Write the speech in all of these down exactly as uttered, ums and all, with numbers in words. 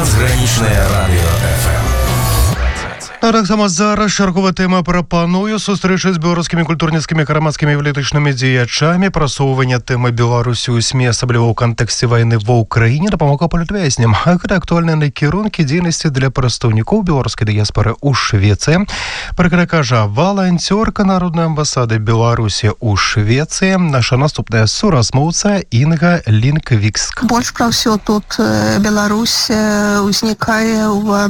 Згранічнае радыё эф эм. А таксама зараз чарговая тэма прапаную сустрэчы з беларускімі культурніцкімі грамадскімі і палітычнымі дзеячамі, прасоўванне тэмы Беларусі ў СМІ, асабліва ў кантэксце вайны ва ўкраіне, дапамога палітвязням. Гэта актуальныя накірункі дзейнасці для прадстаўнікоў беларускай дыяспары ў Швецыі. Пра гэта кажа валанцёрка Народнай амбасады Беларусі ў Швецыі, наша наступная суразмоўца Інга Лінквікск. Больш пра ўсё тут Беларусь узнікае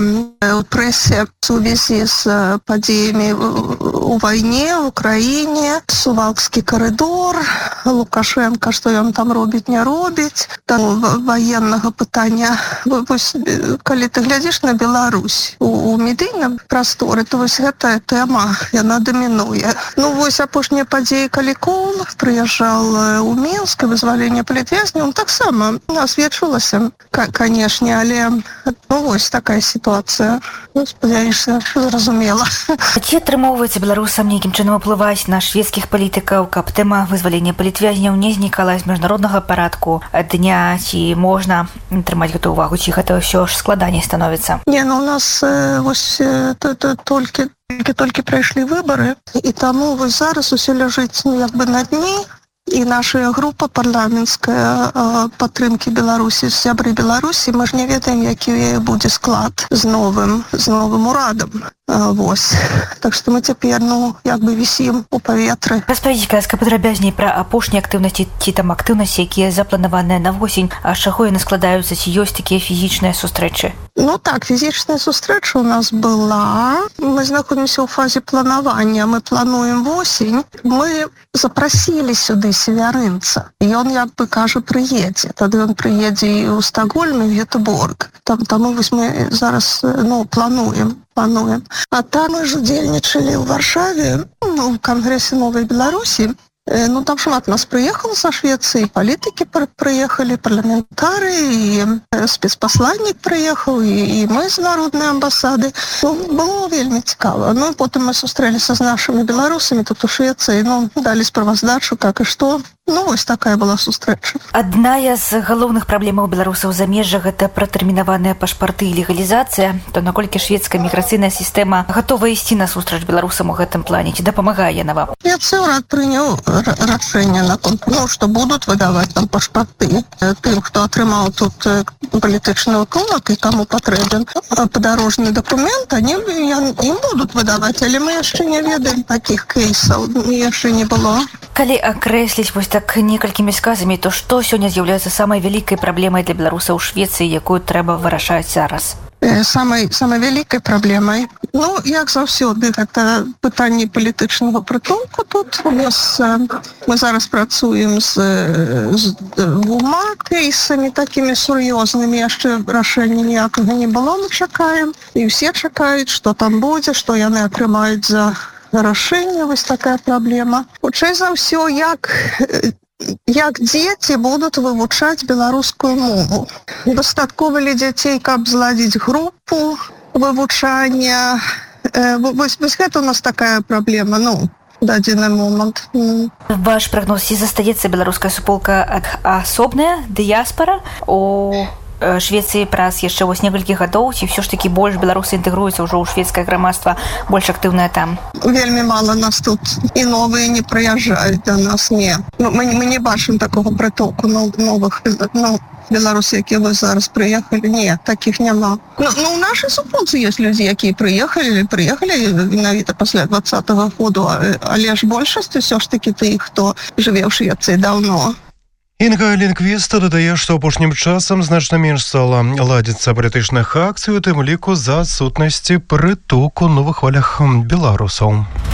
ў прэсе в сувязі с падзеямі у вайне, в Украіне, Сувалкскі карыдор, Лукашенко, што ён там робіць, не робіць, там ваеннага пытання. Вось, калі ты глядзіш на Беларусь у, у медыйным прасторы, то вось гэтая тэма, яна дамінуе. Ну вось апошнія падзеі, калі Коўн прыязджаў у Мінск, вызваленне палітвязняў, таксама асвечвалася, канешне, але ну вось такая сітуацыя. Ну, спадзяюся, зразумела. Ці атрымоўваецца беларусам нейкім чынам уплываць на шведскіх палітыкаў, каб тэма вызвалення палітвязняў не знікала з міжнароднага парадку дня, ці можна трымаць гэту ўвагу, ці гэта ўсё ж складаней становіцца? Не, ну у нас э, вось э, толькі толькі прайшлі выбары, і таму вось зараз усё ляжыць ну, як бы на дні. І наша група парламенцкая падтрымкі Беларусі, сябры Беларусі, мы ж не ведаем, які будзе склад з новым, з новым урадам. Вось. Так што мы цяпер, ну, як бы вісім у паветры. Распавядзіце, казка, падрабязней пра апошнія актыўнасці, ці там актыўнасці, якія запланаваныя на восень, а з чаго яны складаюцца, ці ёсць такія фізічныя сустрэчы? Ну так, фізічная сустрэча у нас была. Мы знаходзімся ў фазе планавання. Мы плануем восень. Мы запрасілі сюды севярынца. І ён, як бы, кажа, прыедзе. Тады ён прыедзе і ў Стокгольм, і ў Гетеборг. Там, таму вось мы зараз, ну, плануем. плануем. А там мы ж удзельнічалі ў Варшаве, ну, ў Кангрэсе Новай Беларусі. Ну, там шмат нас прыехала са Швецыі, палітыкі прыехалі, парламентары, і спецпасланнік прыехаў, і, і мы з Народнай амбасады. Ну, было вельмі цікава. Ну, потым мы сустрэліся з нашымі беларусамі тут у Швецыі, ну, далі справаздачу, как і што. Ну, вось такая была сустрэча. Адна з галоўных праблемаў беларусаў замежжа гэта пратэрмінаваныя пашпарты і легалізацыя. То наколькі шведская міграцыйная сістэма гатова ісці насустрач беларусам у гэтым плане? Ці дапамагае яна вам? Я цэлрад прыняў рашэнне на том, ну, што будуць выдаваць там пашпарты тым, хто атрымаў тут палітычны ўклад і каму патрэбен падарожны дакумент, они ім будуць выдаваць, але мы яшчэ не ведаем такіх кейсаў, яшчэ не было. Калі акрэсліць вось так некалькімі сказамі, то што сёння з'яўляецца самай вялікай праблемай для беларусаў у Швецыі, якую трэба вырашаць зараз? Самай, самай вялікай праблемай. Ну, як заўсёды, гэта пытанне палітычнага прытулку тут. У нас мы зараз працуем з, з двума кейсамі такімі сур'ёзнымі, яшчэ рашэння ніякага не было, мы чакаем. І ўсе чакаюць, што там будзе, што яны атрымаюць за рашэнне, вось такая праблема. Хутчэй за ўсё, як як дзеці будуць вывучаць беларускую мову. Дастаткова ли дзяцей, каб зладзіць групу вывучання? Вось, вось гэта у нас такая праблема, ну, дадзены момант. Ваш прагноз, ці застаецца беларуская суполка асобная, дыяспара у Швецыі праз яшчэ вось некалькі гадоў, ці ўсё ж такі больш беларусы інтэгруюцца ўжо ў шведскае грамадства, больш актыўнае там? Вельмі мала нас тут, і новыя не прыязджаюць да нас, не. Мы, мы не бачым такога прытоку новых, ну, беларусы, якія вы зараз прыехалі, не, такіх няма. Ну, ну у нашай суполцы ёсць людзі, якія прыехалі, прыехалі менавіта пасля двадцатага году, але ж большасць усё ж такі тых, хто жыве ў Швецыі даўно. Інга Лінквіст дадае, што апошнім часам значна менш стала ладзіцца палітычных акцый, у тым ліку за адсутнасці прытоку новых хвалях беларусаў.